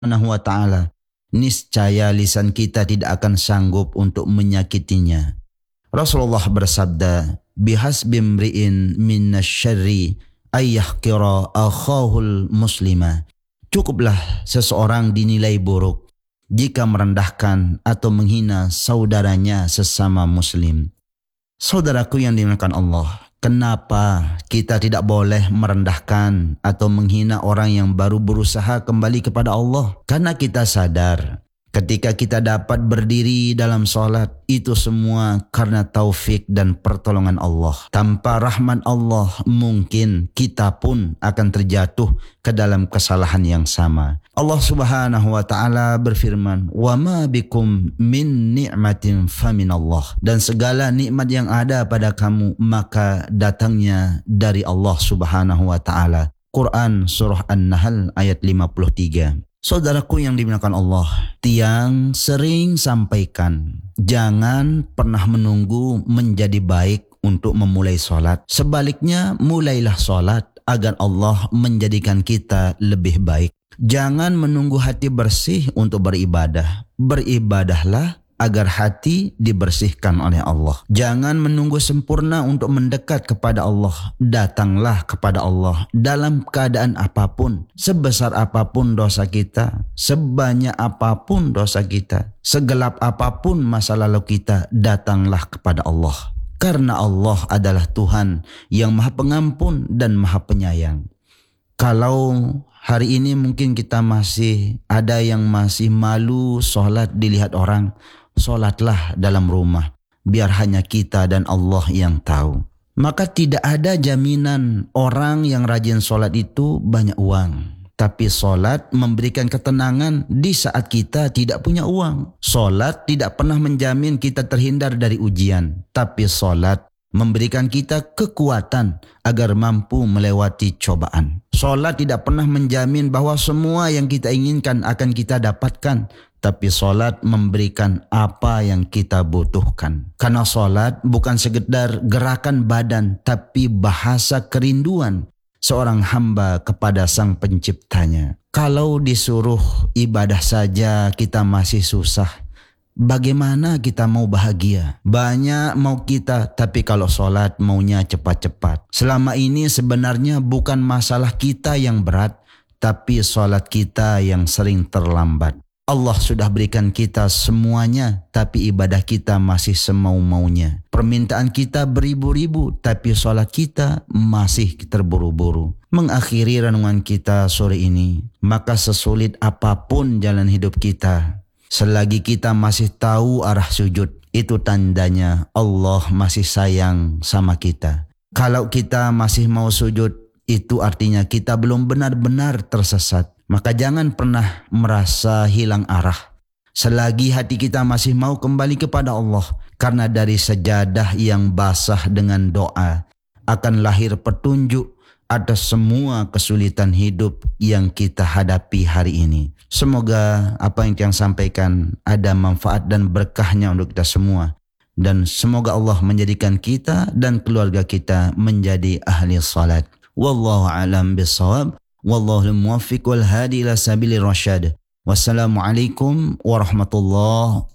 Subhanahu wa ta'ala, niscaya lisan kita tidak akan sanggup untuk menyakitinya. Rasulullah bersabda, bihasbimri'in minasyarri ayyahkira akhahul muslima. Cukuplah seseorang dinilai buruk jika merendahkan atau menghina saudaranya sesama muslim. Saudaraku yang dimuliakan Allah, kenapa kita tidak boleh merendahkan atau menghina orang yang baru berusaha kembali kepada Allah? Karena kita sadar ketika kita dapat berdiri dalam sholat, itu semua karena taufik dan pertolongan Allah. Tanpa rahmat Allah, mungkin kita pun akan terjatuh ke dalam kesalahan yang sama. Allah Subhanahu wa ta'ala berfirman, wa ma bikum min ni'matin faminallah. Dan segala nikmat yang ada pada kamu maka datangnya dari Allah Subhanahu wa ta'ala. Quran surah An-Nahl ayat 53. Saudaraku yang dimuliakan Allah, tiang sering sampaikan, jangan pernah menunggu menjadi baik untuk memulai sholat. Sebaliknya, mulailah sholat agar Allah menjadikan kita lebih baik. Jangan menunggu hati bersih untuk beribadah. Beribadahlah agar hati dibersihkan oleh Allah. Jangan menunggu sempurna untuk mendekat kepada Allah. Datanglah kepada Allah dalam keadaan apapun. Sebesar apapun dosa kita, sebanyak apapun dosa kita, segelap apapun masa lalu kita, datanglah kepada Allah. Karena Allah adalah Tuhan yang Maha Pengampun dan Maha Penyayang. Kalau hari ini mungkin kita masih ada yang masih malu sholat dilihat orang, sholatlah dalam rumah, biar hanya kita dan Allah yang tahu. Maka tidak ada jaminan orang yang rajin sholat itu banyak uang. Tapi sholat memberikan ketenangan di saat kita tidak punya uang. Sholat tidak pernah menjamin kita terhindar dari ujian. Tapi sholat memberikan kita kekuatan agar mampu melewati cobaan. Sholat tidak pernah menjamin bahwa semua yang kita inginkan akan kita dapatkan. Tapi sholat memberikan apa yang kita butuhkan. Karena sholat bukan sekedar gerakan badan, tapi bahasa kerinduan seorang hamba kepada sang penciptanya. Kalau disuruh ibadah saja kita masih susah, bagaimana kita mau bahagia? Banyak mau kita, tapi kalau sholat maunya cepat-cepat. Selama ini sebenarnya bukan masalah kita yang berat, tapi sholat kita yang sering terlambat. Allah sudah berikan kita semuanya, tapi ibadah kita masih semau-maunya. Permintaan kita beribu-ribu, tapi sholat kita masih terburu-buru. Mengakhiri renungan kita sore ini, maka sesulit apapun jalan hidup kita, selagi kita masih tahu arah sujud, itu tandanya Allah masih sayang sama kita. Kalau kita masih mau sujud, itu artinya kita belum benar-benar tersesat. Maka jangan pernah merasa hilang arah selagi hati kita masih mau kembali kepada Allah. Karena dari sejadah yang basah dengan doa akan lahir petunjuk atas semua kesulitan hidup yang kita hadapi hari ini. Semoga apa yang kita sampaikan ada manfaat dan berkahnya untuk kita semua. Dan semoga Allah menjadikan kita dan keluarga kita menjadi ahli salat. Wallahu a'lam bishawab. Wallahul muwaffiq wal hadi ila sabilir rasyad. Wassalamualaikum warahmatullahi